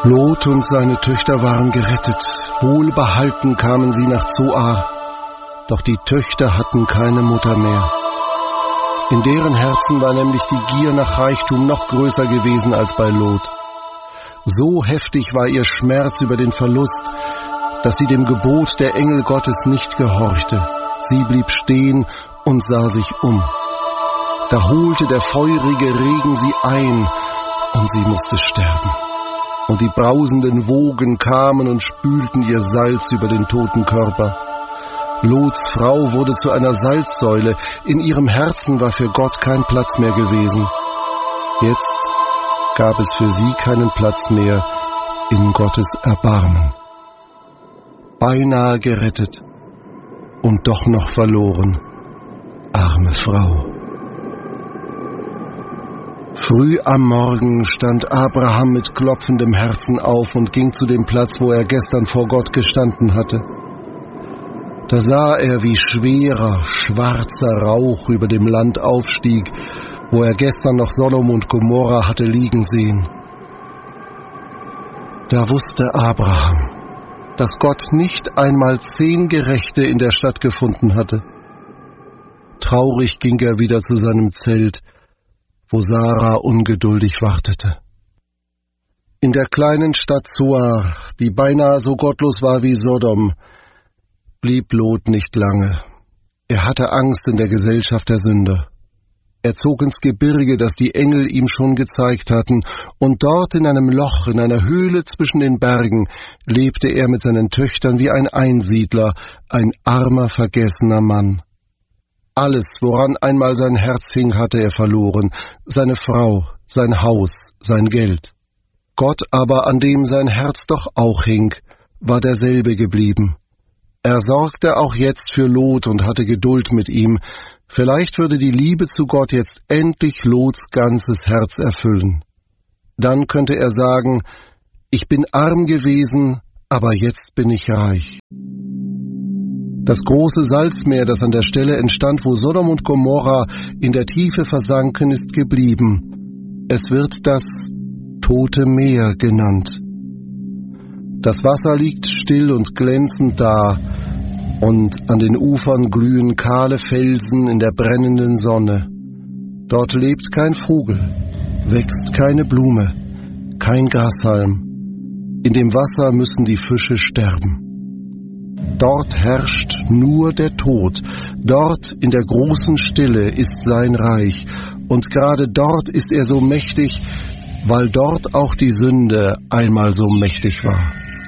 Lot und seine Töchter waren gerettet. Wohlbehalten kamen sie nach Zoar. Doch die Töchter hatten keine Mutter mehr. In deren Herzen war nämlich die Gier nach Reichtum noch größer gewesen als bei Lot. So heftig war ihr Schmerz über den Verlust, dass sie dem Gebot der Engel Gottes nicht gehorchte. Sie blieb stehen und sah sich um. Da holte der feurige Regen sie ein und sie musste sterben. Und die brausenden Wogen kamen und spülten ihr Salz über den toten Körper. Lots Frau wurde zu einer Salzsäule. In ihrem Herzen war für Gott kein Platz mehr gewesen. Jetzt gab es für sie keinen Platz mehr in Gottes Erbarmen. Beinahe gerettet und doch noch verloren. Arme Frau. Früh am Morgen stand Abraham mit klopfendem Herzen auf und ging zu dem Platz, wo er gestern vor Gott gestanden hatte. Da sah er, wie schwerer, schwarzer Rauch über dem Land aufstieg, wo er gestern noch Sodom und Gomorra hatte liegen sehen. Da wusste Abraham, dass Gott nicht einmal 10 Gerechte in der Stadt gefunden hatte. Traurig ging er wieder zu seinem Zelt, wo Sarah ungeduldig wartete. In der kleinen Stadt Zoar, die beinahe so gottlos war wie Sodom, blieb Lot nicht lange. Er hatte Angst in der Gesellschaft der Sünder. Er zog ins Gebirge, das die Engel ihm schon gezeigt hatten, und dort in einem Loch, in einer Höhle zwischen den Bergen, lebte er mit seinen Töchtern wie ein Einsiedler, ein armer, vergessener Mann. Alles, woran einmal sein Herz hing, hatte er verloren, seine Frau, sein Haus, sein Geld. Gott aber, an dem sein Herz doch auch hing, war derselbe geblieben. Er sorgte auch jetzt für Lot und hatte Geduld mit ihm. Vielleicht würde die Liebe zu Gott jetzt endlich Lots ganzes Herz erfüllen. Dann könnte er sagen, ich bin arm gewesen, aber jetzt bin ich reich. Das große Salzmeer, das an der Stelle entstand, wo Sodom und Gomorra in der Tiefe versanken, ist geblieben. Es wird das Tote Meer genannt. Das Wasser liegt still und glänzend da, und an den Ufern glühen kahle Felsen in der brennenden Sonne. Dort lebt kein Vogel, wächst keine Blume, kein Grashalm. In dem Wasser müssen die Fische sterben. Dort herrscht nur der Tod. Dort in der großen Stille ist sein Reich. Und gerade dort ist er so mächtig, weil dort auch die Sünde einmal so mächtig war.